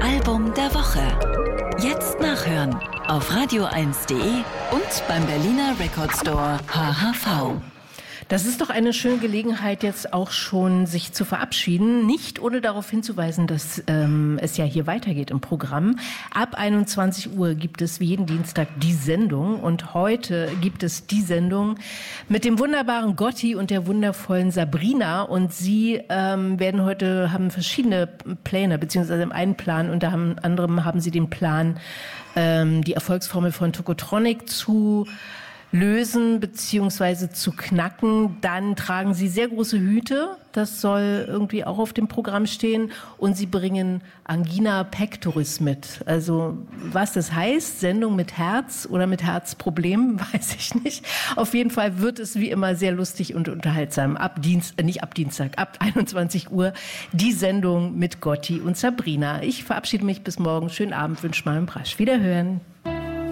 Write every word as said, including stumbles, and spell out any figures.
Album der Woche. Jetzt nachhören auf radio eins punkt de und beim Berliner Record Store H H V. Das ist doch eine schöne Gelegenheit, jetzt auch schon sich zu verabschieden. Nicht ohne darauf hinzuweisen, dass ähm, es ja hier weitergeht im Programm. Ab einundzwanzig Uhr gibt es wie jeden Dienstag die Sendung. Und heute gibt es die Sendung mit dem wunderbaren Gotti und der wundervollen Sabrina. Und sie ähm, werden heute, haben verschiedene Pläne, beziehungsweise einen Plan. Unter anderem haben sie den Plan, ähm, die Erfolgsformel von Tokotronic zu lösen bzw. zu knacken. Dann tragen sie sehr große Hüte. Das soll irgendwie auch auf dem Programm stehen. Und sie bringen Angina pectoris mit. Also was das heißt, Sendung mit Herz oder mit Herzproblemen, weiß ich nicht. Auf jeden Fall wird es wie immer sehr lustig und unterhaltsam. Ab Dienst, äh, nicht ab Dienstag, ab einundzwanzig Uhr die Sendung mit Gotti und Sabrina. Ich verabschiede mich bis morgen. Schönen Abend, wünsche mal einen Brasch. Wiederhören.